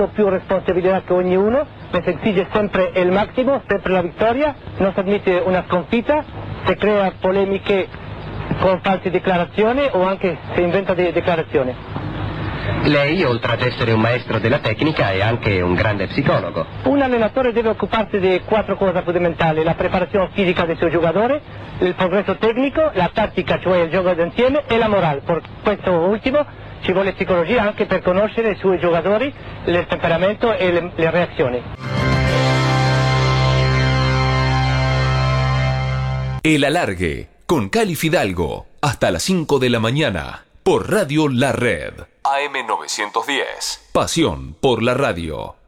molto più responsabilità che ognuno, si esige sempre il massimo, sempre la vittoria, non si ammette una sconfitta, si crea polemiche con false dichiarazioni o anche si inventa delle dichiarazioni. Lei, oltre ad essere un maestro della tecnica, è anche un grande psicologo. Un allenatore deve occuparsi di 4 cose fondamentali: la preparazione fisica del suo giocatore, il progresso tecnico, la tattica, cioè il gioco d'insieme, e la morale. Per questo ultimo ci vuole psicologia anche per conoscere i suoi giocatori, il temperamento e le reazioni. El Alargue, con Cali Fidalgo, hasta las 5 de la mañana, por Radio La Red. AM 910. Pasión por la radio.